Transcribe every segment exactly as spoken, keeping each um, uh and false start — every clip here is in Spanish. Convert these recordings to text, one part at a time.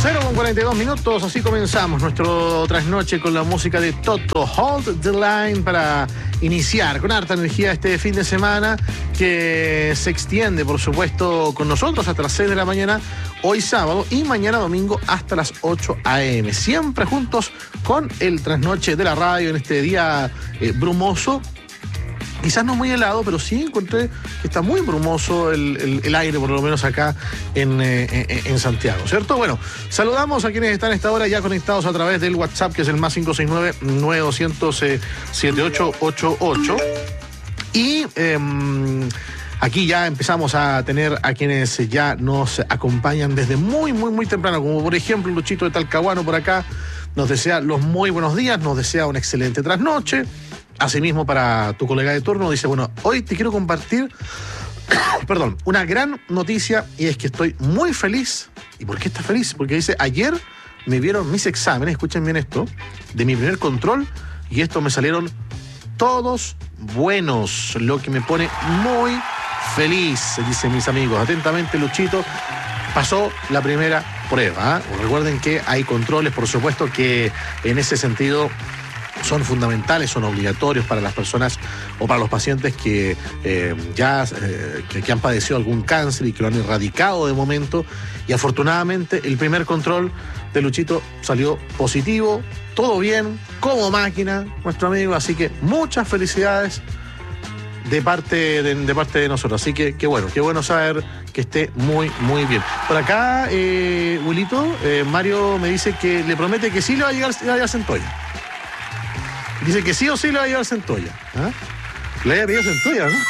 cero con cuarenta y dos minutos, así comenzamos nuestro trasnoche con la música de Toto, Hold the Line, para iniciar con harta energía este fin de semana que se extiende, por supuesto, con nosotros hasta las seis de la mañana, hoy sábado, y mañana domingo hasta las ocho a eme. Siempre juntos con el trasnoche de la radio en este día eh, brumoso. Quizás no muy helado, pero sí encontré que está muy brumoso el, el, el aire, por lo menos acá en, eh, en Santiago, ¿cierto? Bueno, saludamos a quienes están a esta hora ya conectados a través del WhatsApp, que es el más cinco seis nueve, nueve dos cero cero, siete ocho ocho ocho. Y eh, aquí ya empezamos a tener a quienes ya nos acompañan desde muy, muy, muy temprano, como por ejemplo Luchito de Talcahuano por acá. Nos desea los muy buenos días, nos desea una excelente trasnoche. Asimismo, para tu colega de turno, dice, bueno, hoy te quiero compartir, perdón, una gran noticia, y es que estoy muy feliz. ¿Y por qué estás feliz? Porque dice, ayer me vieron mis exámenes, escuchen bien esto, de mi primer control, y estos me salieron todos buenos, lo que me pone muy feliz, dicen mis amigos. Atentamente, Luchito, pasó la primera prueba, ¿eh? Recuerden que hay controles, por supuesto, que en ese sentido son fundamentales, son obligatorios para las personas o para los pacientes que eh, ya eh, que, que han padecido algún cáncer y que lo han erradicado de momento. Y afortunadamente el primer control de Luchito salió positivo, todo bien, como máquina, nuestro amigo. Así que muchas felicidades de parte de, de parte de nosotros. Así que qué bueno, qué bueno saber que esté muy, muy bien. Por acá, eh, Wilito, eh, Mario me dice que le promete que sí le va a llegar, le va a llegar Centolla. Dice que sí o sí le va a llevar Centolla. ¿Ah? Le había pedido Centolla, ¿no?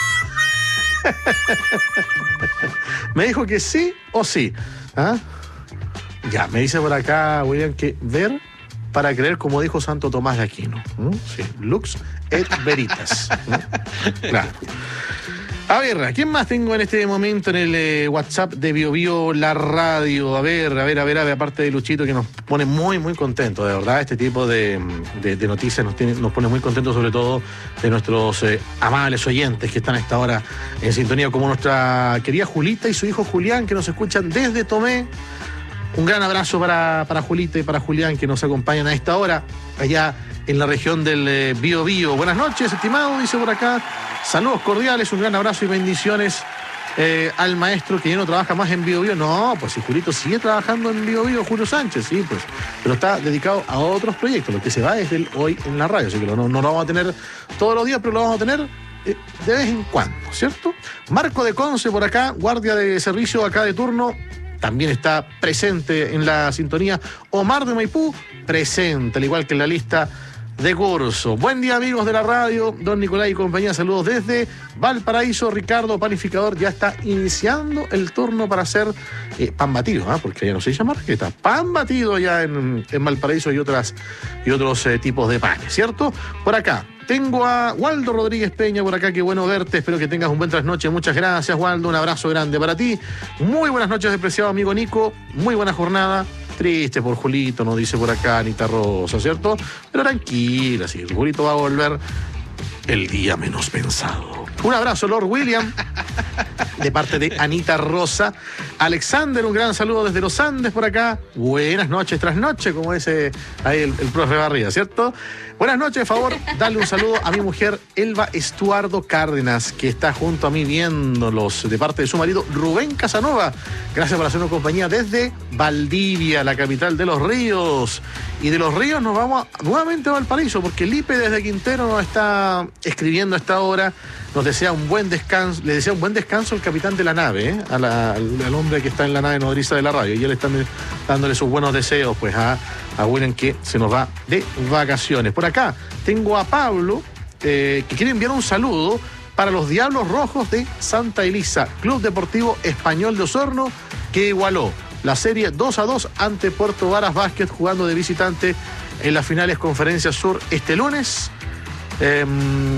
Me dijo que sí o sí. ¿Ah? Ya, me dice por acá, William, que ver para creer, como dijo Santo Tomás de Aquino. ¿Mm? Sí, lux et veritas. ¿Mm? Claro. A ver, ¿a quién más tengo en este momento en el eh, WhatsApp de Bio Bio, la radio? A ver, a ver, a ver, a ver, aparte de Luchito, que nos pone muy, muy contentos, de verdad. Este tipo de, de, de noticias nos, tiene, nos pone muy contentos, sobre todo de nuestros eh, amables oyentes que están a esta hora en sintonía, como nuestra querida Julita y su hijo Julián, que nos escuchan desde Tomé. Un gran abrazo para, para Julita y para Julián, que nos acompañan a esta hora, allá en la región del eh, Bio Bio. Buenas noches, estimado, dice por acá. Saludos cordiales, un gran abrazo y bendiciones eh, al maestro que ya no trabaja más en Bio Bio. No, pues si Julito sigue trabajando en Bio Bio, Julio Sánchez, sí, pues, pero está dedicado a otros proyectos, lo que se va desde el hoy en la radio, así que no, no lo vamos a tener todos los días, pero lo vamos a tener eh, de vez en cuando, ¿cierto? Marco de Conce por acá, guardia de servicio acá de turno, también está presente en la sintonía. Omar de Maipú, presente, al igual que en la lista de curso. Buen día, amigos de la radio, don Nicolás y compañía, saludos desde Valparaíso. Ricardo, panificador, ya está iniciando el turno para hacer eh, pan batido, ¿eh? Porque ya no se llama marqueta, pan batido ya en, en Valparaíso y otras y otros eh, tipos de panes, ¿cierto? Por acá tengo a Waldo Rodríguez Peña por acá, qué bueno verte, espero que tengas un buen trasnoche, muchas gracias, Waldo, un abrazo grande para ti. Muy buenas noches, despreciado amigo Nico, muy buena jornada. Triste por Julito, nos dice por acá Anita Rosa, ¿cierto? Pero tranquila, sí, Julito va a volver el día menos pensado. Un abrazo, Lord William, de parte de Anita Rosa. Alexander, un gran saludo desde los Andes por acá. Buenas noches, trasnoche, como dice ahí el, el profe Barriga, ¿cierto? Buenas noches, por favor, darle un saludo a mi mujer Elba Estuardo Cárdenas, que está junto a mí viéndolos, de parte de su marido Rubén Casanova. Gracias por hacernos compañía desde Valdivia, la capital de los ríos. Y de los ríos nos vamos a, nuevamente a Valparaíso, porque Lipe desde Quintero nos está escribiendo a esta hora. Nos desea un buen descanso, le desea un buen descanso al capitán de la nave, ¿eh? a la, al, al hombre que está en la nave nodriza de la radio. Y él está dándole sus buenos deseos pues a, a William, que se nos va de vacaciones. Por acá tengo a Pablo, eh, que quiere enviar un saludo para los Diablos Rojos de Santa Elisa, Club Deportivo Español de Osorno, que igualó la serie dos a dos ante Puerto Varas Basket, jugando de visitante en las finales Conferencia Sur este lunes. Eh,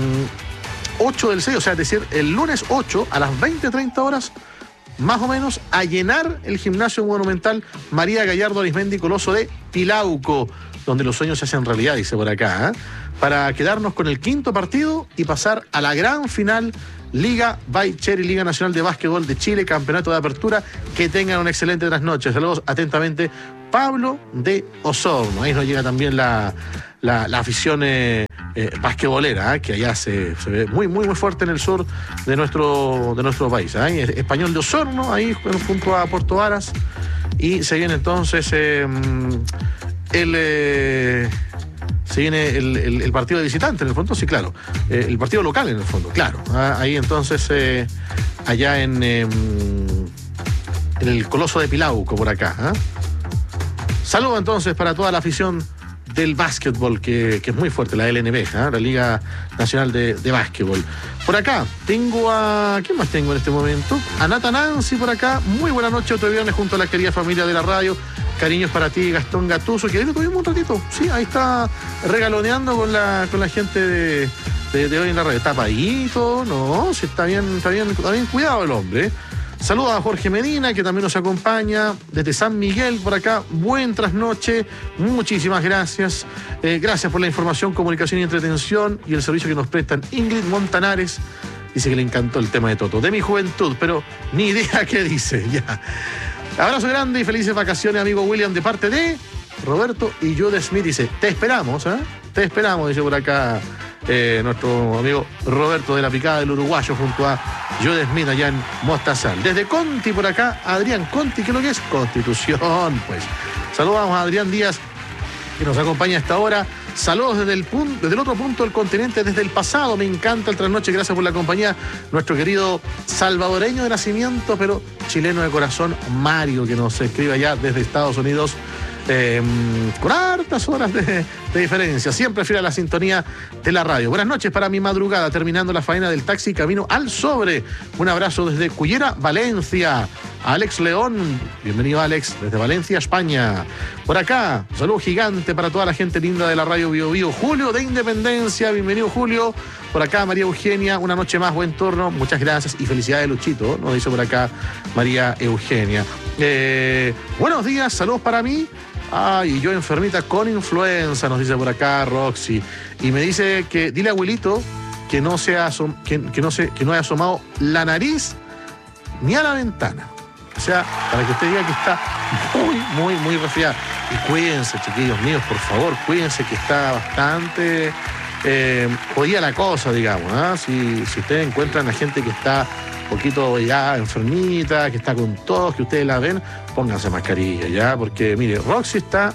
ocho del seis, o sea, es decir, el lunes ocho a las veinte treinta horas, más o menos, a llenar el gimnasio monumental María Gallardo Arismendi Coloso de Pilauco, donde los sueños se hacen realidad, dice por acá, ¿eh? Para quedarnos con el quinto partido y pasar a la gran final Liga by Cherry, Liga Nacional de Básquetbol de Chile, Campeonato de Apertura. Que tengan una excelente trasnoche. Saludos atentamente, Pablo de Osorno. Ahí nos llega también la, la, la afición eh, eh, basquetbolera, ¿eh? Que allá se, se ve muy, muy, muy fuerte en el sur de nuestro, de nuestro país. ¿Eh? Español de Osorno, ahí junto a Puerto Varas. Y se viene entonces eh, el... Eh, se viene el, el, el partido de visitante, en el fondo, sí, claro. Eh, el partido local, en el fondo, claro. Ah, ahí entonces, eh, allá en, eh, en el Coloso de Pilauco, por acá. ¿Ah? Saludo entonces para toda la afición del básquetbol, que, que es muy fuerte, la L N B, ¿eh? La Liga Nacional de, de Básquetbol. Por acá tengo a... ¿Quién más tengo en este momento? A Nata Nancy por acá. Muy buena noche, otro viernes junto a la querida familia de la radio. Cariños para ti, Gastón Gattuso, que ahí lo tuvimos un ratito. Sí, ahí está regaloneando con la, con la gente de, de, de hoy en la radio. Tapadito, no, sí, está bien, está bien, está bien cuidado el hombre, ¿eh? Saludos a Jorge Medina, que también nos acompaña desde San Miguel por acá. Buen trasnoche, muchísimas gracias. Eh, gracias por la información, comunicación y entretención y el servicio que nos prestan. Ingrid Montanares dice que le encantó el tema de Toto. De mi juventud, pero ni idea qué dice. Ya. Abrazo grande y felices vacaciones, amigo William, de parte de Roberto y Jude Smith. Dice, te esperamos, ¿eh? Te esperamos, dice por acá eh, nuestro amigo Roberto de la Picada del Uruguayo junto a Jude Smith allá en Mostazal. Desde Conti por acá, Adrián Conti, ¿qué es lo que es? Constitución, pues. Saludamos a Adrián Díaz, que nos acompaña a esta hora. Saludos desde el, punto, desde el otro punto del continente, desde el pasado. Me encanta el trasnoche, gracias por la compañía. Nuestro querido salvadoreño de nacimiento, pero chileno de corazón, Mario, que nos escribe allá desde Estados Unidos. Eh, con hartas horas de, de diferencia, siempre fiel a la sintonía de la radio. Buenas noches para mi madrugada, terminando la faena del taxi camino al sobre. Un abrazo desde Cullera, Valencia. Alex León, bienvenido Alex, desde Valencia, España. Por acá, saludo gigante para toda la gente linda de la radio Bio Bio. Julio de Independencia, bienvenido Julio. Por acá María Eugenia, una noche más, buen turno, muchas gracias y felicidades Luchito, nos dice por acá María Eugenia. Eh, buenos días, saludos para mí. Ay, yo enfermita con influenza, nos dice por acá Roxy. Y me dice que, dile a abuelito que no, se ha asom- que, que, no se, que no haya asomado la nariz ni a la ventana. O sea, para que usted diga que está muy, muy, muy resfriado. Y cuídense, chiquillos míos, por favor, cuídense que está bastante eh, jodida la cosa, digamos. ¿eh? Si, si ustedes encuentran a gente que está un poquito ya enfermita, que está con tos, que ustedes la ven, pónganse mascarilla, ¿ya? Porque, mire, Roxy está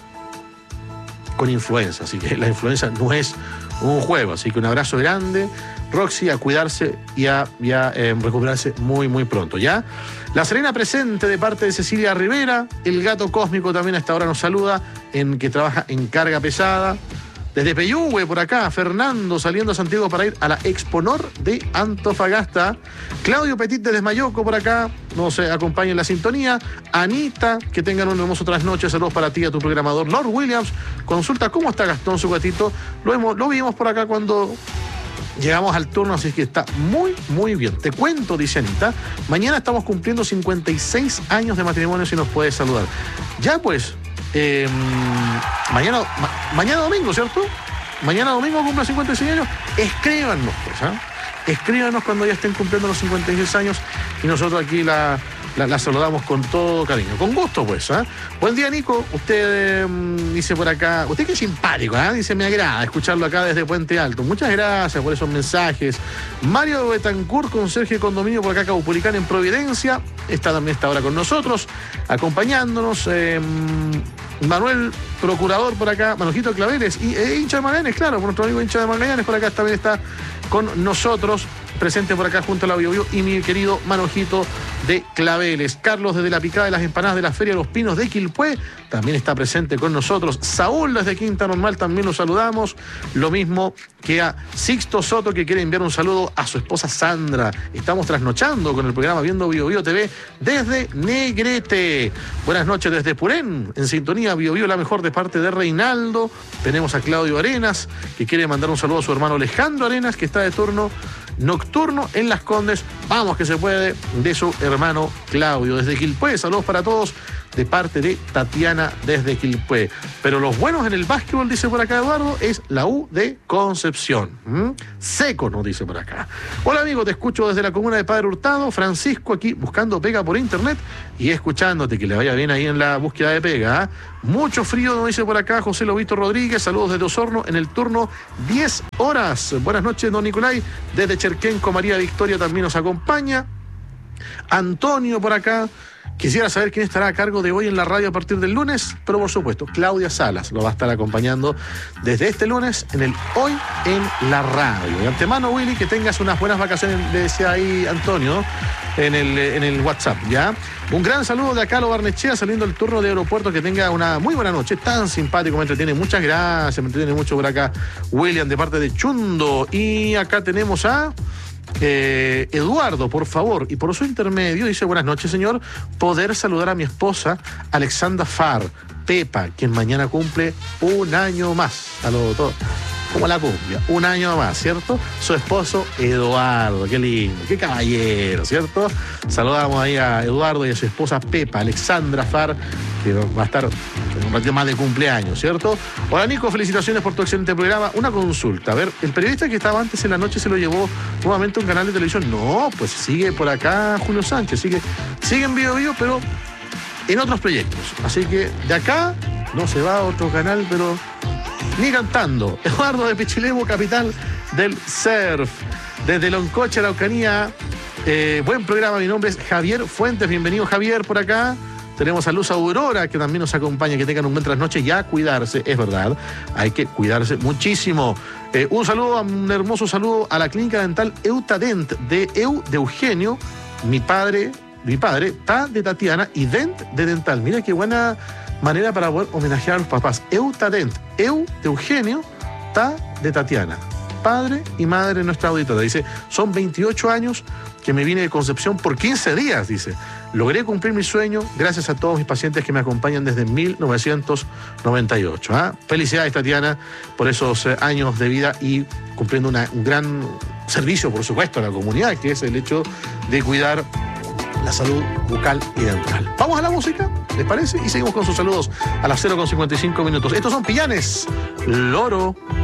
con influenza, así que la influenza no es un juego. Así que un abrazo grande, Roxy, a cuidarse y a, y a eh, recuperarse muy, muy pronto, ¿ya? La Serena presente de parte de Cecilia Rivera. El Gato Cósmico también a esta hora nos saluda, en que trabaja en carga pesada. Desde Peyúgue, por acá, Fernando saliendo a Santiago para ir a la Exponor de Antofagasta. Claudio Petit desde Mayoco, por acá, nos eh, acompaña en la sintonía. Anita, que tengan un hermoso trasnoche. Saludos para ti y a tu programador Lord Williams. Consulta cómo está Gastón, su gatito. Lo, hemos, lo vimos por acá cuando llegamos al turno, así que está muy, muy bien. Te cuento, dice Anita, mañana estamos cumpliendo cincuenta y seis años de matrimonio, si nos puedes saludar. Ya pues, eh, mañana, ma, mañana domingo, ¿cierto? Mañana domingo cumple cincuenta y seis años. Escríbanos, pues, ¿ah? ¿eh? Escríbanos cuando ya estén cumpliendo los cincuenta y seis años y nosotros aquí la, la, la saludamos con todo cariño. Con gusto, pues. ¿eh? Buen día, Nico. Usted eh, dice por acá, usted qué simpático, ¿eh? Dice, me agrada escucharlo acá desde Puente Alto. Muchas gracias por esos mensajes. Mario Betancourt, conserje de condominio por acá, Caupolicán en Providencia. Está también está ahora con nosotros, acompañándonos. Eh, Manuel, procurador por acá, Manojito Claveles, y eh, hincha de Magallanes, claro, por nuestro amigo hincha de Magallanes, por acá también está con nosotros, presente por acá junto a la Bio Bio, y mi querido Manojito de Claveles. Carlos desde la Picada de las Empanadas de la Feria de los Pinos de Quilpué, también está presente con nosotros. Saúl desde Quinta Normal, también lo saludamos. Lo mismo que a Sixto Soto, que quiere enviar un saludo a su esposa Sandra. Estamos trasnochando con el programa Viendo Bio Bio T V desde Negrete. Buenas noches desde Purén, en sintonía Bio Bio, la mejor, de parte de Reinaldo. Tenemos a Claudio Arenas, que quiere mandar un saludo a su hermano Alejandro Arenas, que está de turno nocturno en Las Condes. Vamos que se puede, de su hermano Claudio. Desde Quilpué, saludos para todos. de parte de Tatiana desde Quilpué. Pero los buenos en el básquetbol, dice por acá Eduardo, es la U de Concepción. ¿Mm? Seco, nos dice por acá. Hola amigo, te escucho desde la comuna de Padre Hurtado. Francisco aquí buscando pega por internet y escuchándote, que le vaya bien ahí en la búsqueda de pega. ¿eh? Mucho frío, nos dice por acá José Lobito Rodríguez. Saludos desde Osorno en el turno diez horas. Buenas noches, don Nicolai. Desde Cherquenco, María Victoria también nos acompaña. Antonio por acá. Quisiera saber quién estará a cargo de hoy en la radio a partir del lunes, pero por supuesto, Claudia Salas lo va a estar acompañando desde este lunes en el Hoy en la Radio. De antemano, Willy, que tengas unas buenas vacaciones, le decía ahí Antonio en el, en el WhatsApp, ¿ya? Un gran saludo de acá a Lo Barnechea, saliendo el turno de aeropuerto, que tenga una muy buena noche, tan simpático, me entretiene, muchas gracias, me entretiene mucho por acá William de parte de Chundo. Y acá tenemos a... Eh, Eduardo, por favor, y por su intermedio, dice: buenas noches, señor, poder saludar a mi esposa Alexandra Far, Pepa, quien mañana cumple un año más. Saludos a todos. Como la cumbia, un año más, ¿cierto? Su esposo Eduardo, qué lindo, qué caballero, ¿cierto? Saludamos ahí a Eduardo y a su esposa Pepa, Alexandra Far, que va a estar en un ratito más de cumpleaños, ¿cierto? Hola Nico, felicitaciones por tu excelente programa. Una consulta, a ver, el periodista que estaba antes en la noche se lo llevó nuevamente a un canal de televisión. No, pues sigue por acá Julio Sánchez, sigue, sigue en Bio Bio, pero en otros proyectos. Así que de acá no se va a otro canal, pero... ni cantando. Eduardo de Pichilemu, capital del surf. Desde Loncoche, Araucanía. Eh, buen programa, mi nombre es Javier Fuentes. Bienvenido, Javier, por acá. Tenemos a Luz Aurora, que también nos acompaña. Que tengan un buen trasnoche y a cuidarse. Es verdad, hay que cuidarse muchísimo. Eh, un saludo, un hermoso saludo a la clínica dental Eutadent de Eu de Eugenio. Mi padre, mi padre, Ta de Tatiana y Dent de Dental. Mira qué buena manera para poder homenajear a los papás. Eutadent, Eu de Eugenio, Ta de Tatiana. Padre y madre de nuestra auditora. Dice, son veintiocho años que me vine de Concepción por quince días, dice. Logré cumplir mi sueño gracias a todos mis pacientes que me acompañan desde mil novecientos noventa y ocho. ¿eh? Felicidades, Tatiana, por esos eh, años de vida y cumpliendo una, un gran servicio, por supuesto, a la comunidad, que es el hecho de cuidar la salud bucal y dental. Vamos a la música, ¿les parece? Y seguimos con sus saludos a las cero con cincuenta y cinco minutos. Estos son Pillanes, Loro.